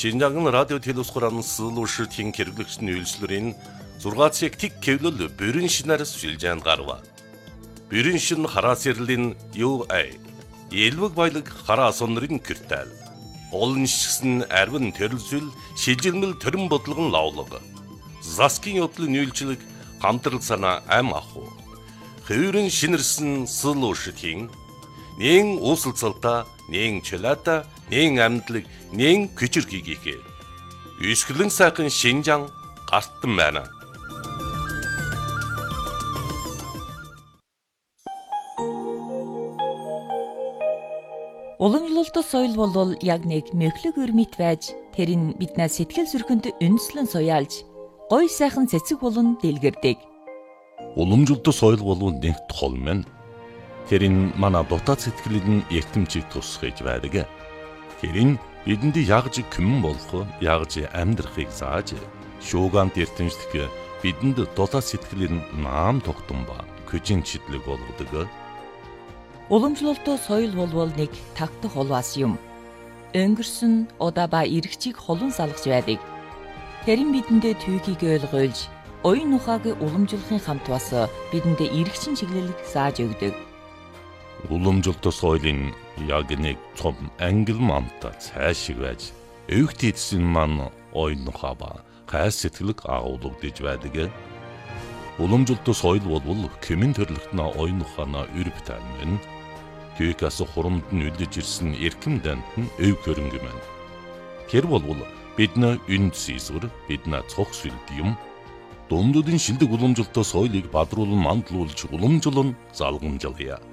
Шинжаан радио телевизхоран сылуушийн хэрэглэгчдийн үйлчлэрийн 6 цаг тик кевлэл бүрэн шинээр сүлжээнд гарва. Бүрэн шин хараа сэрлэн UA Элвэг баялаг хараа сонрын киртэл. Олон шигсэн арвин төрөлсөл шилжирмэл төрөн бодлогон лавлаг. Заскин явдлын үйлчлэг хамтрал санаа ам аху. Хэврэн шинэрсэн сылуушийн нэн уусалцалта, нэн чөлөөта, нэн амьдлаг, нэн күчирхийгээ. Үсгэлэн сайхан Шинжаан гартан байна. Уламжлалт соёл бол яг нэг мөхлөг өрмит байж, тэр нь биднээс сэтгэл зүрхэнд үндэслэн суяалж, гоё сайхан цэцэг болон дэлгэрдэг. Уламжлалт соёл бол нэг тол мэн. Тэр нь манай дотоод сэтгэлийн эртэмжийг тусгаж байдаг. Тэр нь бидэнд ягж күмэн болох, ягж амьдрахыг зааж, шуугант эртэмжлэх бидэнд дотоод сэтгэлийн наам тогтсон ба күчин читлэг болгодог. Уламжлалт соёл бол нэг тагтах холваас юм. Өнгөрсөн удаа ба эргчийг холон салгаж байдаг. Тэр нь бидэндээ түүхийг ойлгуулж, оюун ухааг уламжлахын хамт бас бидэндээ эргчин чиглэлийг зааж өгдөг. Уламжлалт соёлын яг нэг том ангил мамта цаашиг байж, өвгт эдсэн маань оюун ухаа ба хайр сэтгэлэг агуулгадж байдаг. Уламжлалт соёл бол кемэн төрлөختнө оюун ухаана өрөв тань. Түүхээс хурамд нь үлдэж ирсэн эрхэм дант нь өв хөрөнгө мэн. Тэр бол бидний үнд сийсвэр, бидний цог сүлд юм. Дундуудын шилдэг уламжлалт соёлыг бадруулан мандлуулж уламжлан залгамжлая.